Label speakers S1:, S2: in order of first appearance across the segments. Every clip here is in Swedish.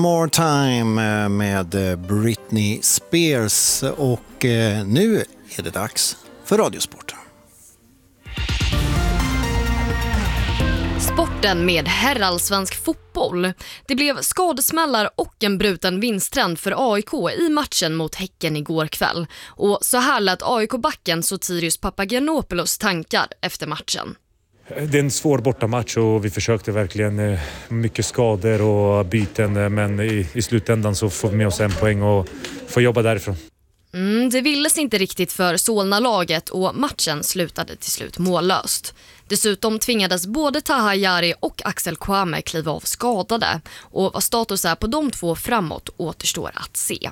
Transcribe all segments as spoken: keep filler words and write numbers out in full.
S1: More Time med Britney Spears och nu är det dags för Radiosporten.
S2: Sporten med herrallsvensk fotboll. Det blev skadesmällar och en bruten vinsttrend för A I K i matchen mot Häcken igår kväll. Och så här lät A I K-backen Sotirios Papagiannopoulos tankar efter matchen.
S3: Det är en svår bortamatch och vi försökte verkligen mycket skador och byten, men i, i slutändan så får vi med oss en poäng och får jobba därifrån.
S2: Mm, det villes inte riktigt för Solna-laget och matchen slutade till slut mållöst. Dessutom tvingades både Taha Jari och Axel Kwame kliva av skadade och vad status är på de två framåt återstår att se.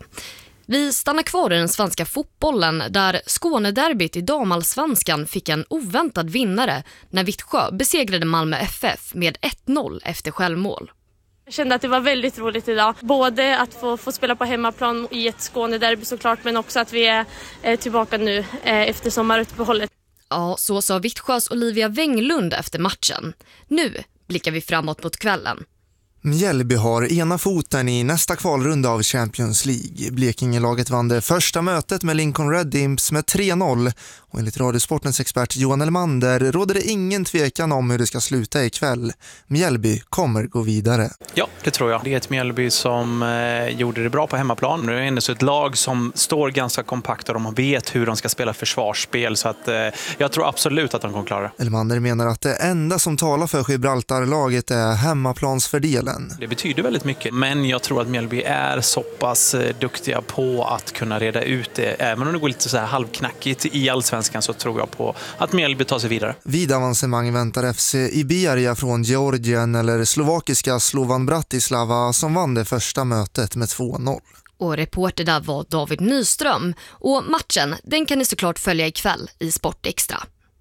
S2: Vi stannar kvar i den svenska fotbollen där Skånederbyt i damallsvenskan fick en oväntad vinnare när Vittsjö besegrade Malmö F F med ett noll efter självmål.
S4: Jag kände att det var väldigt roligt idag. Både att få, få spela på hemmaplan i ett Skånederby såklart, men också att vi är eh, tillbaka nu eh, efter sommaruppehållet.
S2: Ja, så sa Vittsjös Olivia Wenglund efter matchen. Nu blickar vi framåt mot kvällen.
S5: Mjällby har ena foten i nästa kvalrunda av Champions League. Blekingelaget vann det första mötet med Lincoln Red Imps med tre noll. Och enligt Radiosportens expert Johan Elmander råder det ingen tvekan om hur det ska sluta ikväll. Mjällby kommer gå vidare.
S6: Ja, det tror jag. Det är ett Mjällby som eh, gjorde det bra på hemmaplan. Nu är det ändå så ett lag som står ganska kompakt och de vet hur de ska spela försvarsspel. Så att, eh, jag tror absolut att de kommer klara.
S5: Elmander menar att det enda som talar för Gibraltar-laget är hemmaplansfördelen.
S6: Det betyder väldigt mycket, men jag tror att Mjällby är så pass duktiga på att kunna reda ut det. Även om det går lite så här halvknackigt i allsvenskan så tror jag på att Mjällby tar sig vidare.
S5: Vid avancemang väntar F C Iberia från Georgien eller slovakiska Slovan Bratislava som vann det första mötet med två noll.
S2: Och reporter där var David Nyström. Och matchen, den kan ni såklart följa ikväll i Sport Extra.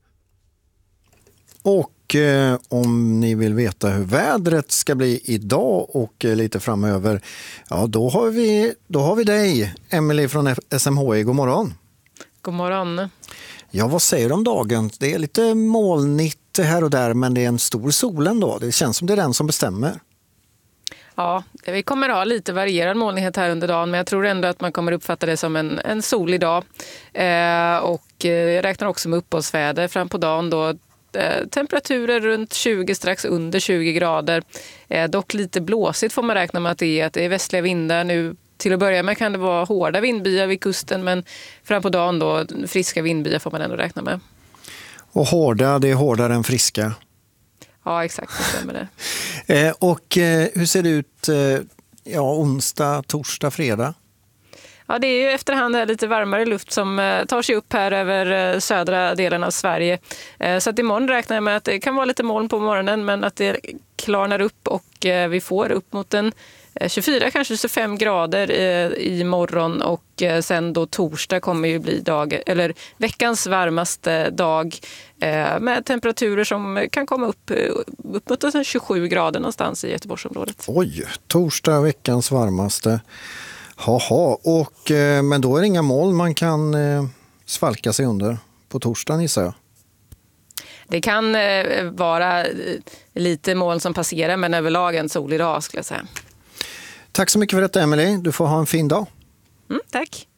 S1: Och eh, om ni vill veta hur vädret ska bli idag och eh, lite framöver, ja då har vi, då har vi dig, Emily från S M H I. God morgon.
S7: God morgon.
S1: Ja, vad säger du om dagen? Det är lite molnigt här och där, men det är en stor sol ändå. Det känns som det är den som bestämmer.
S7: Ja, vi kommer ha lite varierad molnighet här under dagen, men jag tror ändå att man kommer uppfatta det som en, en solig dag. Eh, och jag räknar också med uppehållsväder fram på dagen då. Temperaturer runt tjugo, strax under tjugo grader. Eh, dock lite blåsigt får man räkna med att det är. Att det är västliga vindar nu. Till att börja med kan det vara hårda vindbyar vid kusten, men fram på dagen då friska vindbyar får man ändå räkna med.
S1: Och hårda, det är hårdare än friska.
S7: Ja, exakt, det stämmer det.
S1: eh, och eh, hur ser det ut eh, ja, onsdag, torsdag, fredag?
S7: Ja, det är ju efterhand lite varmare luft som tar sig upp här över södra delen av Sverige. Så att imorgon räknar jag med att det kan vara lite moln på morgonen, men att det klarnar upp och vi får upp mot en tjugofyra, kanske tjugofem grader i morgon, och sen då torsdag kommer ju bli dag, eller veckans varmaste dag med temperaturer som kan komma upp, upp mot tjugosju grader någonstans i Göteborgsområdet.
S1: Oj, torsdag veckans varmaste. Jaha, och, eh, men då är det inga moln man kan eh, svalka sig under på torsdagen, gissar jag.
S7: Det kan eh, vara lite moln som passerar, men överlag en solig dag skulle jag säga.
S1: Tack så mycket för detta, Emily. Du får ha en fin dag.
S7: Mm, tack.